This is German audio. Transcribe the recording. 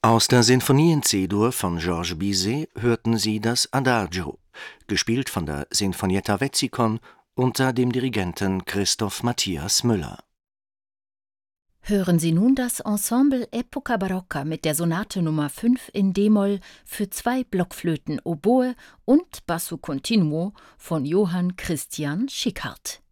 Aus der Sinfonie in C-Dur von Georges Bizet hörten Sie das Adagio, gespielt von der Sinfonietta Wetzikon unter dem Dirigenten Christoph Matthias Müller. Hören Sie nun das Ensemble Epoca Barocca mit der Sonate Nummer 5 in d-Moll für 2 Blockflöten, Oboe und Basso Continuo von Johann Christian Schickhardt.